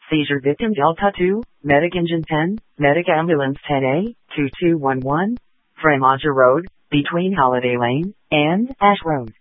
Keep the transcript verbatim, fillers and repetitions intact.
Seizure victim Delta two, Medic Engine ten, Medic Ambulance ten A, two two one one, Fremaja Road, between Holiday Lane and Ash Road.